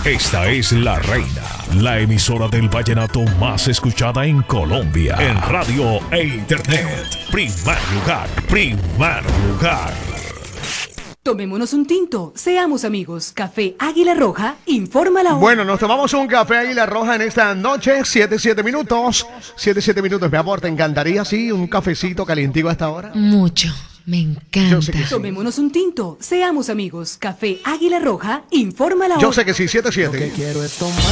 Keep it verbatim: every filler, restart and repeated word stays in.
Esta es La Reina, la emisora del vallenato más escuchada en Colombia. En radio e internet. Primer lugar, primer lugar. Tomémonos un tinto, seamos amigos. Café Águila Roja, informa la hora. Bueno, nos tomamos un café Águila Roja en esta noche, siete, siete minutos. siete, siete minutos, mi amor, ¿te encantaría, sí, un cafecito calientico a esta hora? Mucho, me encanta. Sí. Tomémonos un tinto, seamos amigos. Café Águila Roja, informa la hora. Yo sé que sí, siete, siete. Lo que quiero es tomar.